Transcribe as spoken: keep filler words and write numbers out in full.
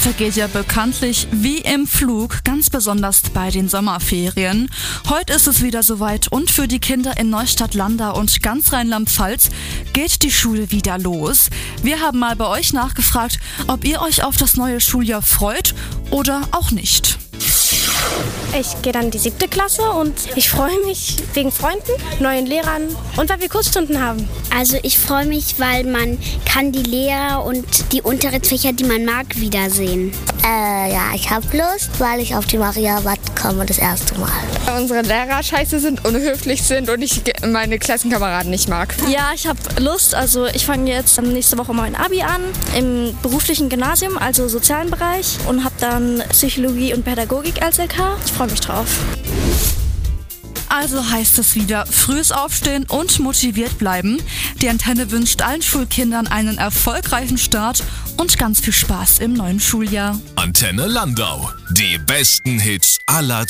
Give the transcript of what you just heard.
Vergeht ja bekanntlich wie im Flug, ganz besonders bei den Sommerferien. Heute ist es wieder soweit und für die Kinder in Neustadt-Landau und ganz Rheinland-Pfalz geht die Schule wieder los. Wir haben mal bei euch nachgefragt, ob ihr euch auf das neue Schuljahr freut oder auch nicht. Ich gehe dann in die siebte Klasse und ich freue mich wegen Freunden, neuen Lehrern und weil wir Kurzstunden haben. Also ich freue mich, weil man kann die Lehrer und die Unterrichtsfächer, die man mag, wiedersehen. Äh, ja, ich habe Lust, weil ich auf die Maria-Watt komme das erste Mal. Unsere Lehrer scheiße sind, unhöflich sind und ich meine Klassenkameraden nicht mag. Ja, ich habe Lust. Also ich fange jetzt nächste Woche mein Abi an im beruflichen Gymnasium, also sozialen Bereich und habe dann Psychologie und Pädagogik als L K. Ich freue mich drauf. Also heißt es wieder, frühes Aufstehen und motiviert bleiben. Die Antenne wünscht allen Schulkindern einen erfolgreichen Start und ganz viel Spaß im neuen Schuljahr. Antenne Landau, die besten Hits aller